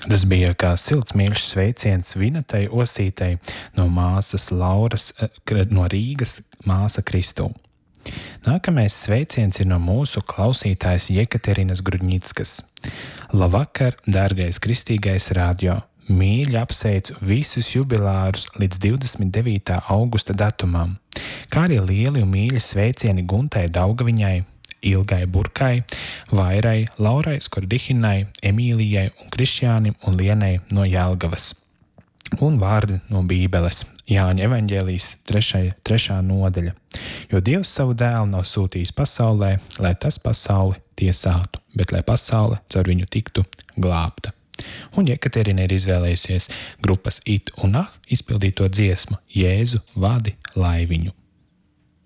Tas bija kā silts mīļš sveiciens Vinetei Osītei no māsas Lauras, no Rīgas, māsa Kristū. Nākamais sveiciens ir no mūsu klausītājas Jekaterinas Grudņickas. Labvakar, dārgais kristīgais radio! Mīļi apsveicu visus jubilārus līdz 29. augusta datumam, kā arī lieli un mīļi sveicieni Guntai Daugaviņai, Ilgai Burkai, Vairai, Laurai Skordihinai, Emīlijai un Krišjānim un Lienai no Jelgavas. Un vārdi no Bībeles, Jāņa evaņģēlijas 3. nodaļa. Jo Dievs savu dēlu nav sūtījis pasaulē, lai tas pasauli tiesātu, bet lai pasaule caur viņu tiktu glābta. Un Jekaterina ir izvēlējusies grupas It un Ah izpildīto dziesmu Jēzu vadi laiviņu.